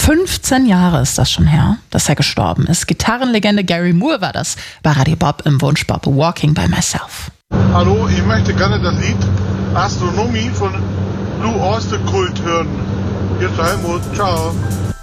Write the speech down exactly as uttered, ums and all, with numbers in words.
fünfzehn Jahre ist das schon her, dass er gestorben ist. Gitarrenlegende Gary Moore war das bei Radio Bob im Wunschbob Walking by Myself. Hallo, ich möchte gerne das Lied Astronomie von Blue Oyster Cult hören. Hier ist Helmut, ciao.